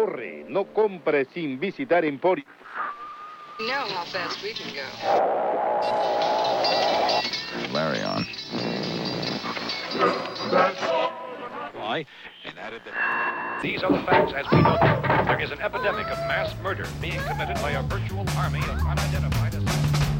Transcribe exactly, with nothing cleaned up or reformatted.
Ahorre, no compre sin visitar Emporio. You know how fast we can go. Larry on. Why? And added that these are the facts as we know them. There is an epidemic of mass murder being committed by a virtual army of unidentified assassins.